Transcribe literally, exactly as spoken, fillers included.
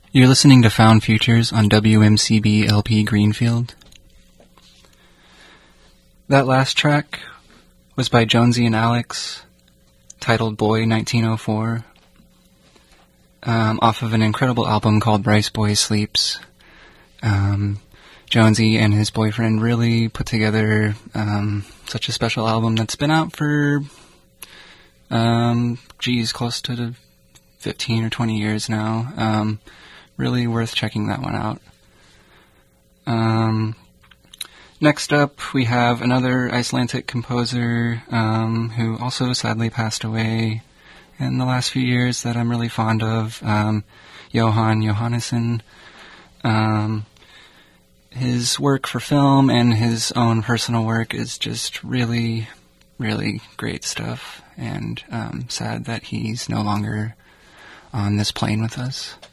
You're listening to Found Futures on W M C B L P Greenfield. That last track was by Jonesy and Alex, titled Boy nineteen oh four, um, off of an incredible album called Bryce Boy Sleeps. Um, Jonesy and his boyfriend really put together um, such a special album that's been out for, um, geez, close to fifteen or twenty years now. Um, really worth checking that one out. Um, next up, we have another Icelandic composer um, who also sadly passed away in the last few years that I'm really fond of, um, Jóhann Jóhannesson. Um, his work for film and his own personal work is just really, really great stuff, and um, sad that he's no longer on this plane with us.